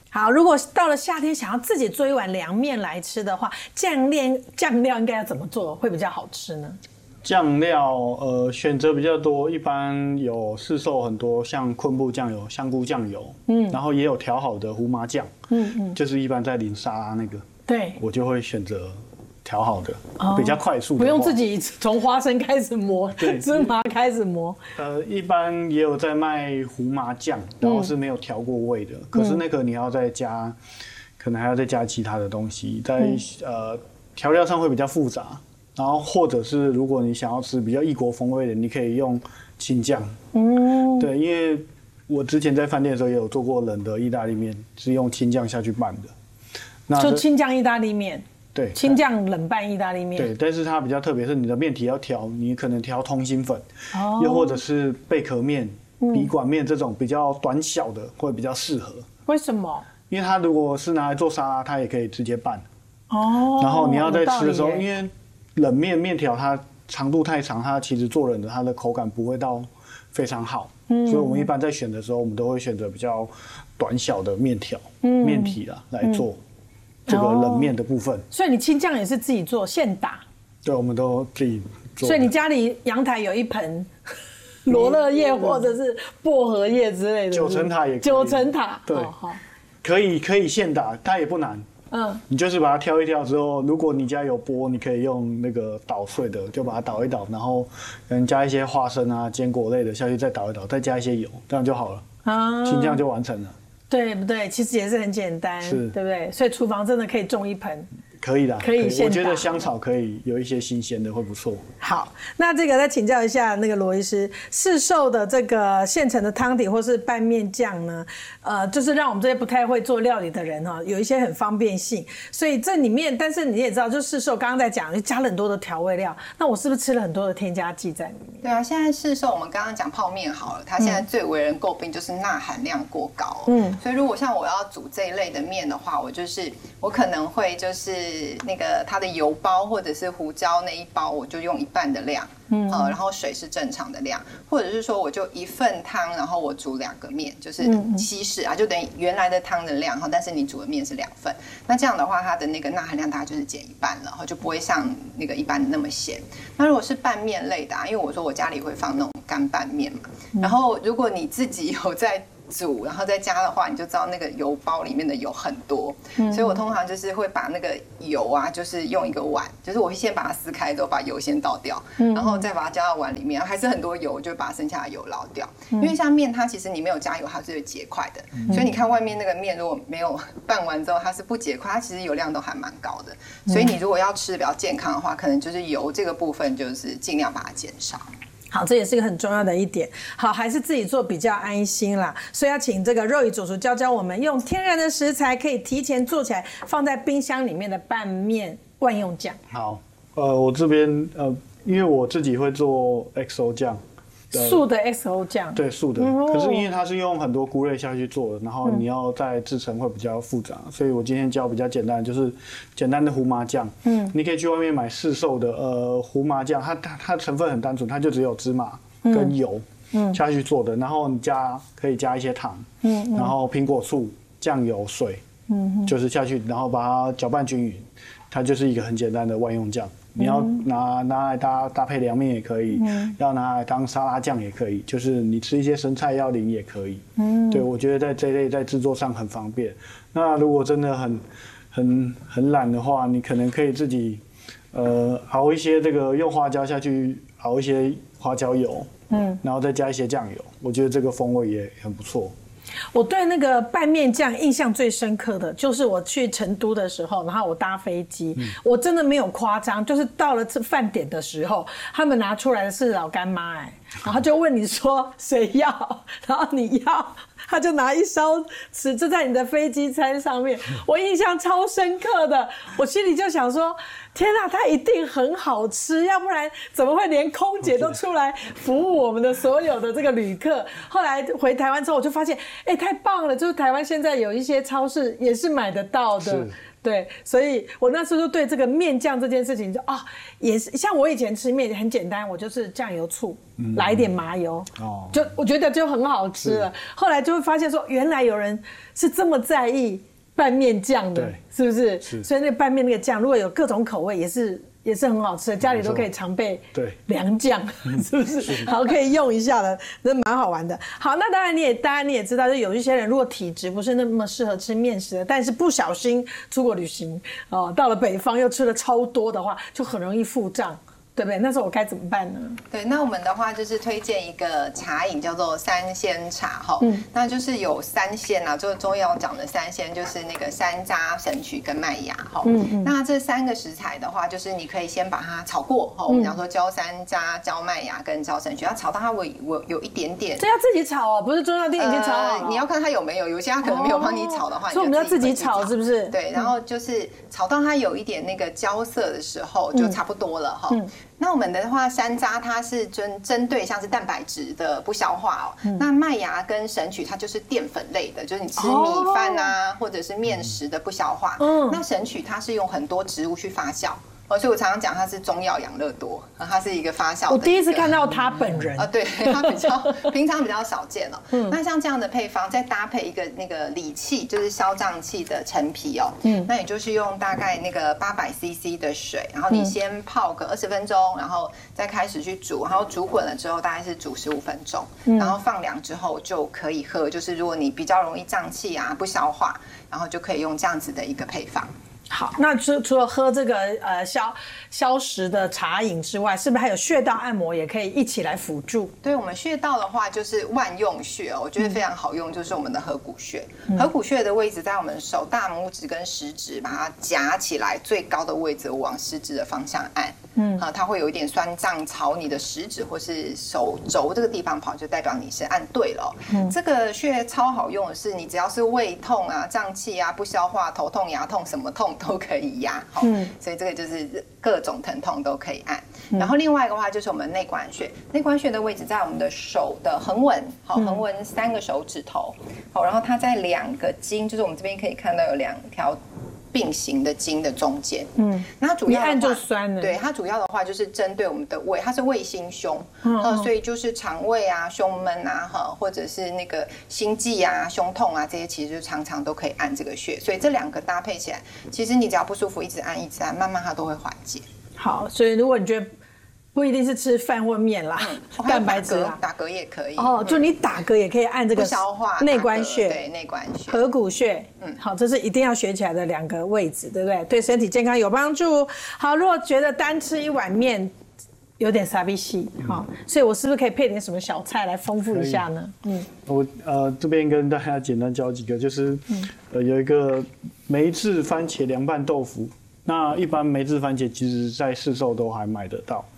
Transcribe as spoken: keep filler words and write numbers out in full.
好，如果到了夏天想要自己做一碗凉面来吃的话，酱料酱料应该要怎么做会比较好吃呢？ 酱料呃选择比较多，一般有市售很多，像昆布酱油、香菇酱油，嗯，然后也有调好的胡麻酱，嗯嗯，就是一般在淋沙拉那个，对，我就会选择调好的，哦、比较快速的， 不用自己从花生开始磨，芝麻开始磨。 呃，一般也有在卖胡麻酱，然后是没有调过味的，嗯、可是那个你要再加，可能还要再加其他的东西，在、嗯、呃调料上会比较复杂。然后或者是如果你想要吃比较异国风味的，你可以用青酱。嗯，对，因为我之前在饭店的时候也有做过冷的意大利面，是用青酱下去拌的。 那就青酱意大利面。 对， 青酱冷拌意大利面。 对，但是它比较特别，是你的面体要调，你可能调通心粉，哦、又或者是贝壳面、笔管面这种比较短小的会比较适合。 为什么？ 因为它如果是拿来做沙拉，它也可以直接拌。哦。然后你要在吃的时候，因为冷面面条它长度太长，它其实做冷的它的口感不会到非常好，嗯、所以我们一般在选的时候，我们都会选择比较短小的面条、嗯、面体啦来做这个冷面的部分。哦、 所以你青酱也是自己做现打？ 对，我们都自己做。 所以你家里阳台有一盆罗勒叶或者是薄荷叶之类的， 九层塔也可以。 九层塔， 对，哦、好，可以可以现打，它也不难。嗯，你就是把它挑一挑之后，如果你家有钵，你可以用那个捣碎的，就把它捣一捣，然后可能加一些花生啊、坚果类的下去，再捣一捣，再加一些油，这样就好了。啊，青酱就完成了， 对不对？其实也是很简单，是，对不对？所以厨房真的可以种一盆。 可以的， 可以现打。 我觉得香草可以有一些新鲜的，会不错。 好，那这个再请教一下那个罗医师，市售的这个现成的汤底或是拌面酱呢，呃，就是让我们这些不太会做料理的人哈，有一些很方便性。所以这里面，但是你也知道，就市售刚刚在讲，就加了很多的调味料，那我是不是吃了很多的添加剂在里面？ 对啊，现在市售我们刚刚讲泡面好了，它现在最为人诟病就是钠含量过高。嗯，所以如果像我要煮这一类的面的话，我就是我可能会就是那个它的油包或者是胡椒那一包，我就用一半的量，嗯，呃，然后水是正常的量，或者是说我就一份汤，然后我煮两个面，就是稀释啊，就等于原来的汤的量哈，但是你煮的面是两份，那这样的话，它的那个钠含量大概就是减一半了，然后就不会像那个一般的那么咸。那如果是拌面类的啊，因为我说我家里会放那种干拌面嘛，然后如果你自己有在煮，然后再加的话，你就知道那个油包里面的油很多，嗯、所以我通常就是会把那个油啊，就是用一个碗，就是我会先把它撕开之后，把油先倒掉，嗯、然后再把它加到碗里面，还是很多油，我就把剩下的油捞掉。嗯、因为像面，它其实你没有加油，它是会结块的，嗯、所以你看外面那个面如果没有拌完之后它是不结块，它其实油量都还蛮高的。所以你如果要吃比较健康的话，可能就是油这个部分就是尽量把它减少。 好，这也是一个很重要的一点。好，还是自己做比较安心啦。所以要请这个肉姨主厨教教我们，用天然的食材可以提前做起来，放在冰箱里面的拌面万用酱。 好，呃，我这边呃，因为我自己会做 X O 酱。 素的 X O 酱， 对，素的。嗯、可是因为它是用很多菇类下去做的，然后你要再制成会比较复杂，嗯、所以我今天教比较简单，就是简单的胡麻酱。嗯，你可以去外面买市售的呃胡麻酱，它它它成分很单纯，它就只有芝麻跟油嗯下去做的，然后你加可以加一些糖，嗯，然后苹果醋、酱油、水，嗯，就是下去，然后把它搅拌均匀，它就是一个很简单的万用酱。你要拿拿来搭搭配凉面也可以，嗯、要拿来当沙拉酱也可以，就是你吃一些生菜要淋也可以。嗯，对，我觉得在这一类在制作上很方便。那如果真的很很很懒的话，你可能可以自己呃熬一些这个用花椒下去熬一些花椒油，嗯，然后再加一些酱油，我觉得这个风味也很不错。 我对那个拌面酱印象最深刻的就是我去成都的时候，然后我搭飞机，嗯、我真的没有夸张，就是到了这饭点的时候，他们拿出来的是老干妈哎，然后就问你说谁要，然后你要，他就拿一勺吃，就在你的飞机餐上面，我印象超深刻的，我心里就想说，天哪，它一定很好吃，要不然怎么会连空姐都出来服务我们的所有的这个旅客？后来回台湾之后，我就发现，哎，太棒了！就是台湾现在有一些超市也是买得到的对，所以我那时候就对这个面酱这件事情就啊、哦，也是像我以前吃面很简单，我就是酱油醋，嗯、来一点麻油，哦，就我觉得就很好吃了。后来就会发现说，原来有人是这么在意拌面酱的，是不是？是。所以那个拌面那个酱，如果有各种口味，也是。也是很好吃的，家里都可以常备凉酱，是不是？好，可以用一下的，真蛮好玩的。好，那当然你也，当然你也知道，就有一些人如果体质不是那么适合吃面食的，但是不小心出国旅行哦，到了北方又吃了超多的话，就很容易腹胀。对不对？那时候我该怎么办呢？ 对，那我们的话就是推荐一个茶饮叫做三鲜茶哈，嗯，那就是有三鲜啊，就是中药讲的三鲜，就是那个山楂、神曲跟麦芽哈。嗯嗯。那这三个食材的话，就是你可以先把它炒过哈，我们讲说焦山楂、焦麦芽跟焦神曲，要炒到它有有有一点点。 这要自己炒哦，不是中药店已经炒好了、 呃。你要看它有没有，有些它可能没有帮你炒的话， 哦、所以我们要自己炒，是不是？ 对，然后就是炒到它有一点那个焦色的时候，就差不多了哈。嗯。那我们的话，山楂它是针针对像是蛋白质的不消化哦。嗯、那麦芽跟神曲它就是淀粉类的，就是你吃米饭啊，哦、或者是面食的不消化。嗯。那神曲它是用很多植物去发酵。哦，所以我常常讲它是中药养乐多，它是一个发酵的。 我第一次看到他本人啊，对，它比较平常比较少见哦。嗯，那像这样的配方，再搭配一个那个理气，就是消胀气的陈皮哦。嗯，那也就是用大概那个八百 C C 的水，然后你先泡个二十分钟，然后再开始去煮，然后煮滚了之后大概是煮十五分钟，嗯、然后放凉之后就可以喝。就是如果你比较容易胀气啊、不消化，然后就可以用这样子的一个配方。 好，那除除了喝这个呃消消食的茶饮之外，是不是还有穴道按摩也可以一起来辅助？ 对，我们穴道的话就是万用穴、哦，我觉得非常好用，就是我们的合谷穴。嗯、合谷穴的位置在我们手大拇指跟食指，把它夹起来，最高的位置往食指的方向按。嗯，啊，它会有一点酸胀朝你的食指或是手肘这个地方跑，就代表你是按对了、哦。嗯，这个穴超好用的是，你只要是胃痛啊、胀气啊、不消化、头痛、牙痛，什么痛都可以压。嗯，所以这个就是各种疼痛都可以按。嗯、然后另外一个话就是我们内关穴，内关穴的位置在我们的手的横纹，好，横纹三个手指头，好，然后它在两个筋，就是我们这边可以看到有两条并行的筋的中间，嗯，那它主要的话， 一按就酸了。 对，它主要的话就是针对我们的胃，它是胃心胸，嗯、呃，所以就是肠胃啊、胸闷啊，哈，或者是那个心悸啊、胸痛啊这些，其实就常常都可以按这个穴。所以这两个搭配起来，其实你只要不舒服，一直按一直按，慢慢它都会缓解。 好，所以如果你觉得不一定是吃饭或面啦，嗯、蛋白质啊， 打嗝也可以。 哦，就你打嗝也可以按这个消化内关穴， 对，内关穴、 合谷穴。嗯，好，这是一定要学起来的两个位置，对不对？对身体健康有帮助。好，如果觉得单吃一碗面有点傻逼细，好，所以我是不是可以配点什么小菜来丰富一下呢？嗯， 我呃这边跟大家简单教几个，就是嗯、呃有一个梅制番茄凉拌豆腐。那一般梅制番茄其实在市售都还买得到。